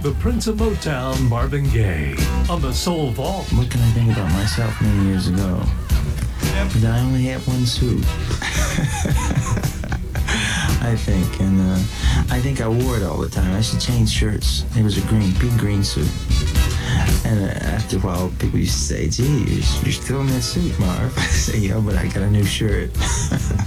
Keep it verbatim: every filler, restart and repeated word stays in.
The Prince of Motown, Marvin Gaye, on the Soul Vault. What can I think about myself many years ago? That I only had one suit. I think, and uh, I think I wore it all the time. I used to change shirts. It was a green, big green suit. And uh, after a while, people used to say, gee, you're, you're still in that suit, Marv. I say, yeah, but I got a new shirt.